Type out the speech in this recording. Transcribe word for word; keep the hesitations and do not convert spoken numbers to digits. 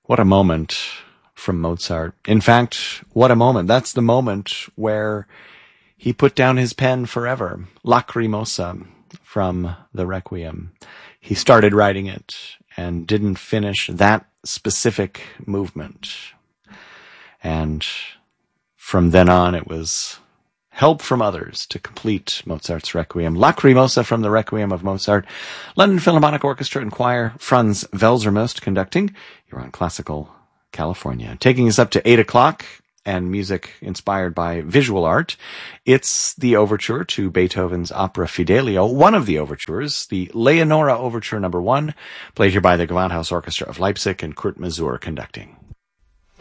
What a moment from Mozart. In fact, what a moment. That's the moment where he put down his pen forever. Lacrimosa from the Requiem. He started writing it and didn't finish that specific movement. And from then on, it was help from others to complete Mozart's Requiem. Lacrimosa from the Requiem of Mozart. London Philharmonic Orchestra and Choir, Franz Welsermost conducting. You're on Classical California. Taking us up to eight o'clock and music inspired by visual art. It's the overture to Beethoven's opera Fidelio, one of the overtures, the Leonora Overture number one, played here by the Gewandhaus Orchestra of Leipzig and Kurt Masur conducting.